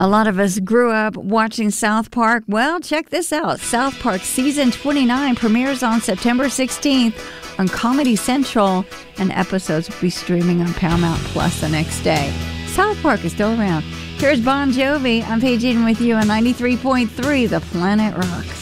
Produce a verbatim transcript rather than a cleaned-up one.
A lot of us grew up watching South Park. Well, check this out. South Park Season twenty-nine premieres on September sixteenth on Comedy Central, and episodes will be streaming on Paramount Plus the next day. South Park is still around. Here's Bon Jovi. I'm Paige Eden with you on ninety-three point three The Planet Rocks.